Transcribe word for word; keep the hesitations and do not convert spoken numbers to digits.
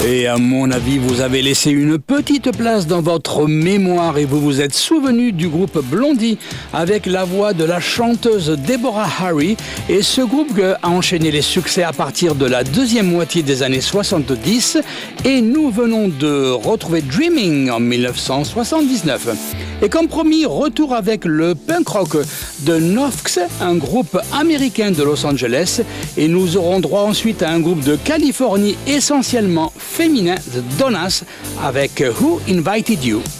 Et à mon avis, vous avez laissé une petite place dans votre mémoire et vous vous êtes souvenu du groupe Blondie avec la voix de la chanteuse Deborah Harry. Et ce groupe a enchaîné les succès à partir de la deuxième moitié des années soixante-dix. Et nous venons de retrouver Dreaming en mille neuf cent soixante-dix-neuf. Et comme promis, retour avec le punk rock de Knox, un groupe américain de Los Angeles. Et nous aurons droit ensuite à un groupe de Californie essentiellement féminin, The Donnas, avec Who Invited You?